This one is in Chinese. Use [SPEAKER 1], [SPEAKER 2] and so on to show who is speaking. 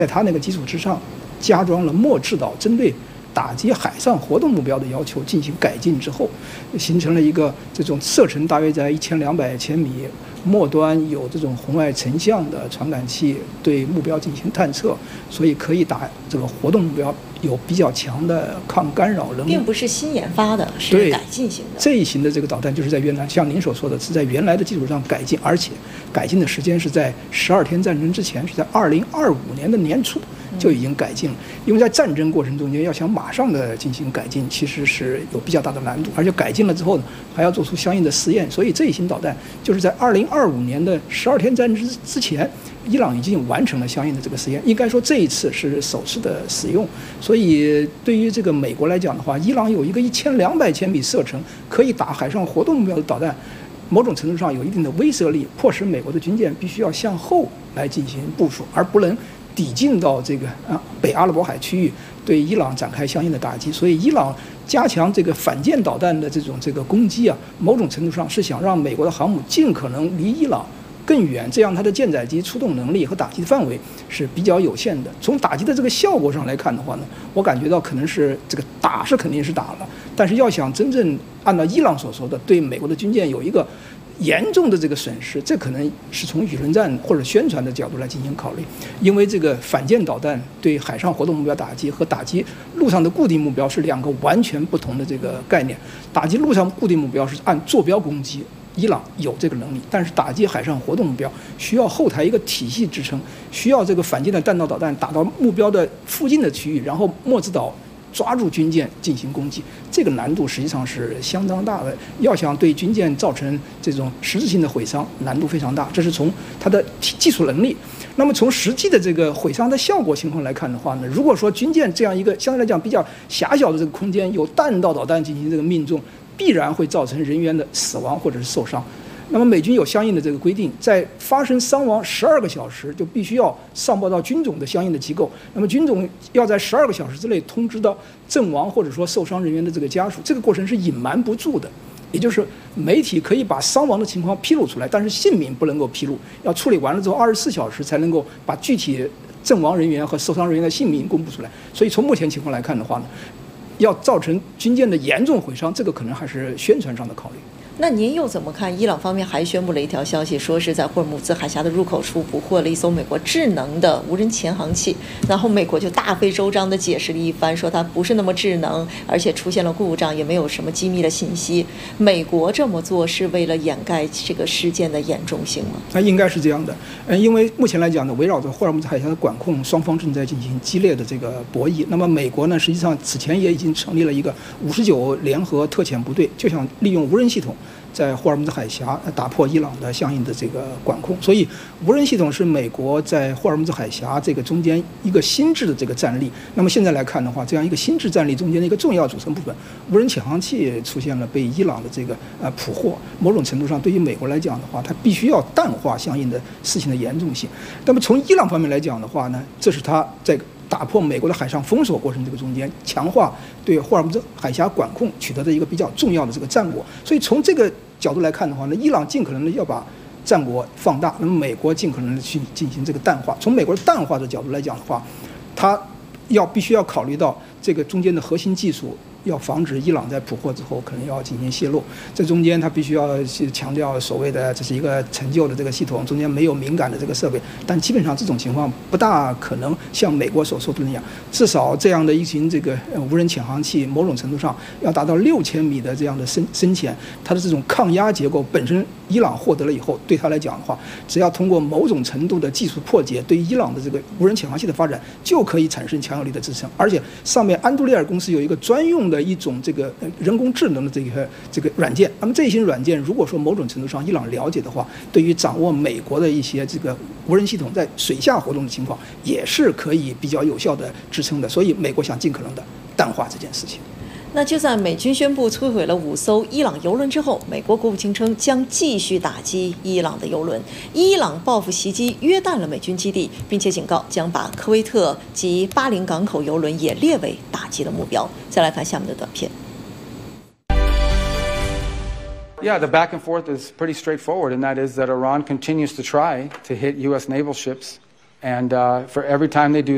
[SPEAKER 1] 在它那个基础之上，加装了末制导针对打击海上活动目标的要求进行改进之后，形成了一个这种射程大约在1200千米，末端有这种红外成像的传感器对目标进行探测，所以可以打这个活动目标，有比较强的抗干扰能力。
[SPEAKER 2] 并不是新研发的，是改进型的。
[SPEAKER 1] 这一型的这个导弹就是在原来，像您所说的，是在原来的基础上改进，而且改进的时间是在12天战争之前，是在2025年的年初就已经改进了。因为在战争过程中间，要想马上的进行改进，其实是有比较大的难度，而且改进了之后呢，还要做出相应的试验。所以这一型导弹就是在2025年的12天战争之前，伊朗已经完成了相应的这个实验。应该说这一次是首次的使用。所以对于这个美国来讲的话，伊朗有一个1200千米射程可以打海上活动目标的导弹，某种程度上有一定的威慑力，迫使美国的军舰必须要向后来进行部署，而不能抵近到这个北阿拉伯海区域对伊朗展开相应的打击。所以伊朗加强这个反舰导弹的这个攻击啊，某种程度上是想让美国的航母尽可能离伊朗更远，这样它的舰载机出动能力和打击范围是比较有限的。从打击的这个效果上来看的话呢，我感觉到可能是这个打是肯定是打了，但是要想真正按照伊朗所说的对美国的军舰有一个严重的这个损失，这可能是从舆论战或者宣传的角度来进行考虑。因为这个反舰导弹对海上活动目标打击和打击陆上的固定目标是两个完全不同的这个概念。打击陆上固定目标是按坐标攻击，伊朗有这个能力，但是打击海上活动目标需要后台一个体系支撑，需要这个反舰的弹道导弹打到目标的附近的区域，然后末制导抓住军舰进行攻击，这个难度实际上是相当大的。要想对军舰造成这种实质性的毁伤，难度非常大。这是从它的技术能力。那么从实际的这个毁伤的效果情况来看的话呢，如果说军舰这样一个相对来讲比较狭小的这个空间有弹道导弹进行这个命中，必然会造成人员的死亡或者是受伤。那么美军有相应的这个规定，在发生伤亡12个小时就必须要上报到军种的相应的机构，那么军种要在12个小时之内通知到阵亡或者说受伤人员的这个家属，这个过程是隐瞒不住的。也就是媒体可以把伤亡的情况披露出来，但是姓名不能够披露，要处理完了之后24小时才能够把具体阵亡人员和受伤人员的姓名公布出来。所以从目前情况来看的话呢，要造成军舰的严重毁伤，这个可能还是宣传上的考虑。
[SPEAKER 2] 那您又怎么看？伊朗方面还宣布了一条消息，说是在霍尔木兹海峡的入口处捕获了一艘美国智能的无人潜航器，然后美国就大费周章地解释了一番，说它不是那么智能，而且出现了故障，也没有什么机密的信息。美国这么做是为了掩盖这个事件的严重性吗？
[SPEAKER 1] 那应该是这样的，因为目前来讲呢，围绕着霍尔木兹海峡的管控，双方正在进行激烈的这个博弈。那么美国呢，实际上此前也已经成立了一个59联合特遣部队，就想利用无人系统在霍尔木兹海峡打破伊朗的相应的这个管控。所以无人系统是美国在霍尔木兹海峡这个中间一个新制的这个战力。那么现在来看的话，这样一个新制战力中间的一个重要组成部分，无人潜航器出现了被伊朗的这个捕获，某种程度上对于美国来讲的话，它必须要淡化相应的事情的严重性。那么从伊朗方面来讲的话呢，这是它在打破美国的海上封锁过程这个中间，强化对霍尔木兹海峡管控取得的一个比较重要的这个战果。所以从这个角度来看的话呢，伊朗尽可能的要把战果放大，那么美国尽可能的去进行这个淡化。从美国的淡化的角度来讲的话，它必须要考虑到这个中间的核心技术，要防止伊朗在捕获之后可能要进行泄露。这中间它必须要强调所谓的这是一个陈旧的这个系统，中间没有敏感的这个设备，但基本上这种情况不大可能像美国所说的那样。至少这样的一型这个无人潜航器，某种程度上要达到6000米的这样的深潜，它的这种抗压结构本身，伊朗获得了以后，对它来讲的话，只要通过某种程度的技术破解，对伊朗的这个无人潜航器的发展就可以产生强有力的支撑。而且上面安杜利尔公司有一个专用的一种这个人工智能的这个软件，那么这一型软件如果说某种程度上伊朗了解的话，对于掌握美国的一些这个无人系统在水下活动的情况，也是可以比较有效的支撑的。所以美国想尽可能的淡化这件事情。
[SPEAKER 2] 那就在美军宣布摧毁了5艘伊朗油轮之后，美国国务卿称将继续打击伊朗的油轮。伊朗报复袭击约旦了美军基地，并且警告将把科威特及巴林港口油轮也列为打击的目标。再来看下面的短片。
[SPEAKER 3] Yeah, the back and forth is pretty straightforward, and that is that Iran continues to try to hit U.S. naval ships, and for every time they do